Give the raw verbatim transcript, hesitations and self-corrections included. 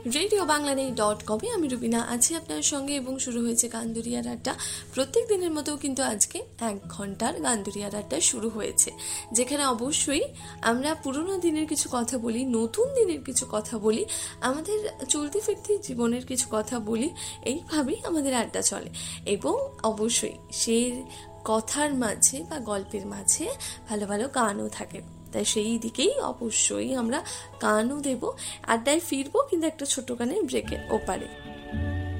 Radio Bangla নেই dot কমে আমি রুবিনা আছি আপনার সঙ্গে এবং শুরু হয়েছে গানদুরিয়ার আড্ডা। প্রত্যেক দিনের মতো কিন্তু আজকে এক ঘন্টার গানদুরিয়ার আড্ডা শুরু হয়েছে, যেখানে অবশ্যই আমরা পুরোনো দিনের কিছু কথা বলি, নতুন দিনের কিছু কথা বলি, আমাদের চলতি ফিরতি জীবনের কিছু কথা বলি। এইভাবেই আমাদের আড্ডা চলে এবং অবশ্যই সেই কথার মাঝে বা গল্পের মাঝে ভালো ভালো গানও থাকে। তাই সেই দিকেই অবশ্যই আমরা গানও দেব, আড্ডায় ফিরবো কিন্তু একটা ছোট গানের ব্রেকের ওপারে।